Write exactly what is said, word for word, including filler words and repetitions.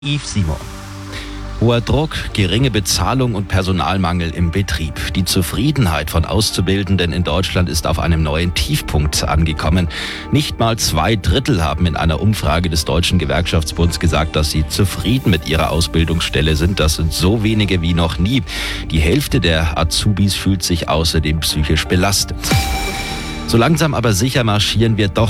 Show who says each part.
Speaker 1: Yves Simon. Hoher Druck, geringe Bezahlung und Personalmangel im Betrieb. Die Zufriedenheit von Auszubildenden in Deutschland ist auf einem neuen Tiefpunkt angekommen. Nicht mal zwei Drittel haben in einer Umfrage des Deutschen Gewerkschaftsbunds gesagt, dass sie zufrieden mit ihrer Ausbildungsstelle sind. Das sind so wenige wie noch nie. Die Hälfte der Azubis fühlt sich außerdem psychisch belastet. So langsam aber sicher marschieren wir doch